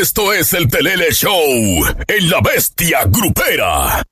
Esto es el Pelele Show en La Bestia Grupera.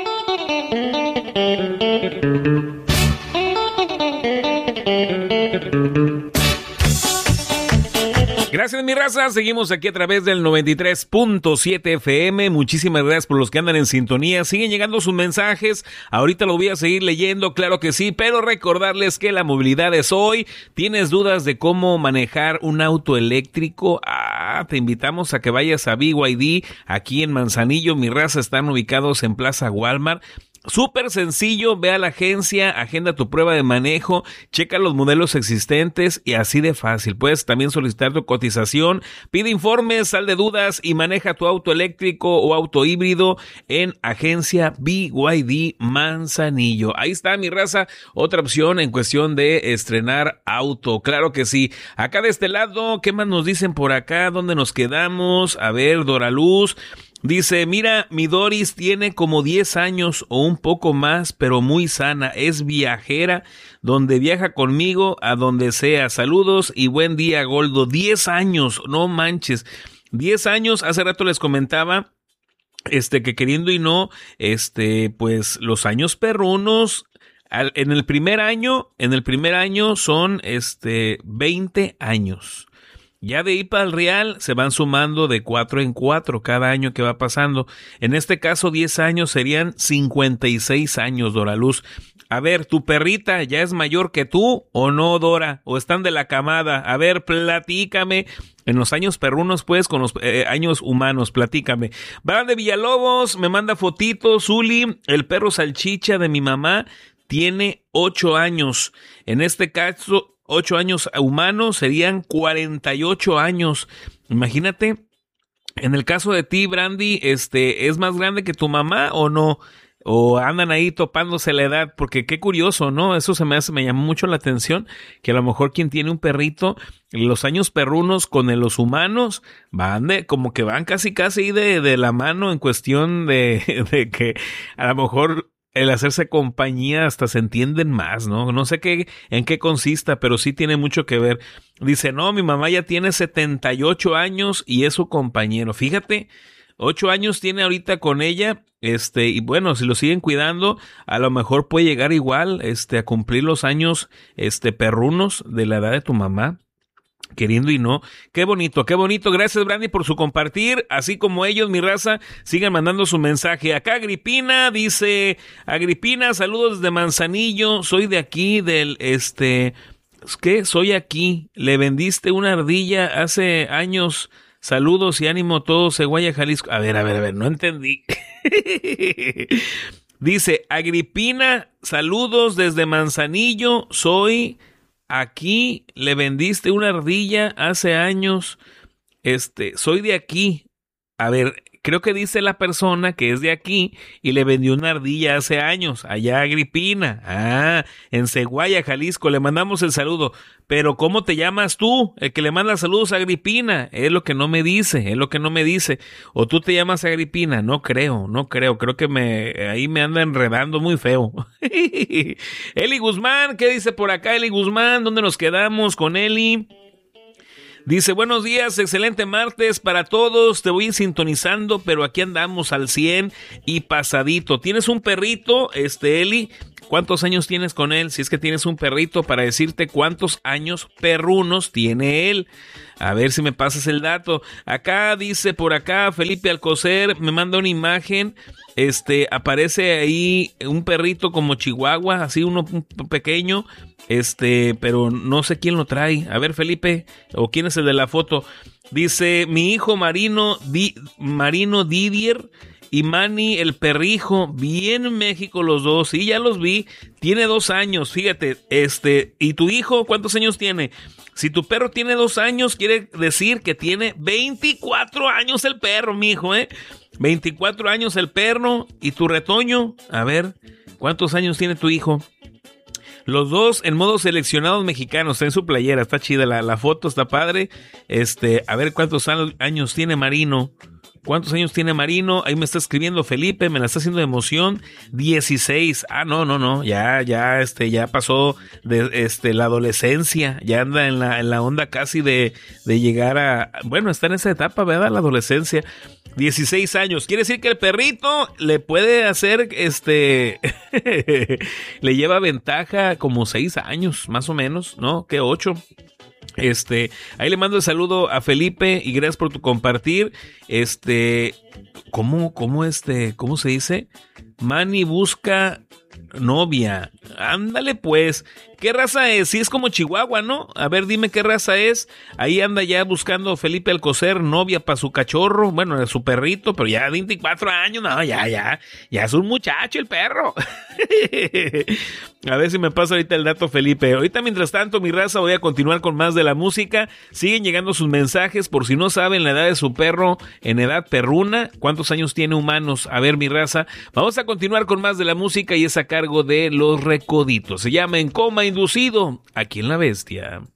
Gracias, mi raza. Seguimos aquí a través del 93.7 FM. Muchísimas gracias por los que andan en sintonía. Siguen llegando sus mensajes. Ahorita lo voy a seguir leyendo, claro que sí, pero recordarles que la movilidad es hoy. ¿Tienes dudas de cómo manejar un auto eléctrico? Te invitamos a que vayas a BYD aquí en Manzanillo. Mi raza, están ubicados en Plaza Walmart. Súper sencillo, ve a la agencia, agenda tu prueba de manejo, checa los modelos existentes y así de fácil. Puedes también solicitar tu cotización, pide informes, sal de dudas y maneja tu auto eléctrico o auto híbrido en agencia BYD Manzanillo. Ahí está, mi raza, otra opción en cuestión de estrenar auto. Claro que sí. Acá de este lado, ¿qué más nos dicen por acá? ¿Dónde nos quedamos? A ver, Doraluz dice, mira, mi Doris tiene como 10 años o un poco más, pero muy sana, es viajera, donde viaja conmigo a donde sea. Saludos y buen día, Goldo. 10 años, no manches. 10 años, hace rato les comentaba, que queriendo y no, pues los años perrunos, en el primer año son, 20 años. Ya de ahí para el real se van sumando de 4 en 4 cada año que va pasando. En este caso 10 años serían 56 años, Doraluz. A ver, ¿tu perrita ya es mayor que tú o no, Dora? ¿O están de la camada? A ver, platícame. En los años perrunos, pues, con los años humanos, platícame. Van de Villalobos, me manda fotitos. Zuli, el perro salchicha de mi mamá tiene 8 años. En este caso, 8 años humanos serían 48 años. Imagínate, en el caso de ti, Brandy, ¿es más grande que tu mamá o no? O andan ahí topándose la edad, porque qué curioso, ¿no? Eso me llamó mucho la atención, que a lo mejor quien tiene un perrito, los años perrunos con los humanos como que van casi de la mano en cuestión de que a lo mejor el hacerse compañía hasta se entienden más, ¿no? No sé en qué consista, pero sí tiene mucho que ver. Dice, no, mi mamá ya tiene 78 años y es su compañero. Fíjate, 8 años tiene ahorita con ella, y bueno, si lo siguen cuidando, a lo mejor puede llegar igual, a cumplir los años, perrunos de la edad de tu mamá. Queriendo y no. Qué bonito, qué bonito. Gracias, Brandy, por su compartir. Así como ellos, mi raza, sigan mandando su mensaje. Acá Agripina dice, Agripina, saludos desde Manzanillo. Soy de aquí, ¿qué? Soy aquí. Le vendiste una ardilla hace años. Saludos y ánimo todos, Seguaya, Jalisco. A ver, no entendí. Dice, Agripina, saludos desde Manzanillo. Soy aquí, le vendiste una ardilla hace años, soy de aquí. A ver, creo que dice la persona que es de aquí y le vendió una ardilla hace años, allá Agripina, en Seguaya, Jalisco. Le mandamos el saludo, pero ¿cómo te llamas tú? El que le manda saludos a Agripina, es lo que no me dice, o tú te llamas Agripina. No creo, creo que ahí me anda enredando muy feo. Eli Guzmán, ¿qué dice por acá Eli Guzmán? ¿Dónde nos quedamos con Eli? Dice, buenos días, excelente martes para todos, te voy sintonizando, pero aquí andamos al 100 y pasadito. ¿Tienes un perrito, Eli? ¿Cuántos años tienes con él? Si es que tienes un perrito, para decirte cuántos años perrunos tiene él. A ver si me pasas el dato. Acá dice por acá, Felipe Alcocer, me manda una imagen. Aparece ahí un perrito como chihuahua, así uno pequeño, pero no sé quién lo trae. A ver, Felipe, o quién es el de la foto. Dice, mi hijo Marino Didier y Manny el perrijo, bien en México los dos. Sí, ya los vi. Tiene 2 años, fíjate. ¿Y tu hijo cuántos años tiene? Si tu perro tiene 2 años, quiere decir que tiene 24 años el perro, mijo, 24 años el perro. ¿Y tu retoño? A ver, ¿cuántos años tiene tu hijo? Los dos en modo seleccionados mexicanos, está en su playera, está chida la foto, está padre. A ver cuántos años tiene Marino. ¿Cuántos años tiene Marino? Ahí me está escribiendo Felipe, me la está haciendo de emoción. 16. Ah, no. Ya pasó de la adolescencia. Ya anda en la onda casi de llegar a... Bueno, está en esa etapa, ¿verdad? La adolescencia. 16 años. Quiere decir que el perrito le puede hacer, le lleva ventaja como 6 años, más o menos, ¿no? Que 8. Ahí le mando el saludo a Felipe y gracias por tu compartir. ¿Cómo se dice? Manny busca novia. Ándale pues. ¿Qué raza es? Sí, es como Chihuahua, ¿no? A ver, dime qué raza es. Ahí anda ya buscando Felipe Alcocer novia para su cachorro, bueno, su perrito, pero ya 24 años, no, ya es un muchacho el perro. A ver si me pasa ahorita el dato, Felipe. Ahorita, mientras tanto, mi raza, voy a continuar con más de la música. Siguen llegando sus mensajes, por si no saben la edad de su perro en edad perruna, cuántos años tiene humanos. A ver, mi raza, vamos a continuar con más de la música y es a cargo de Los Recoditos. Se llama En Coma Inducido, aquí en La Bestia.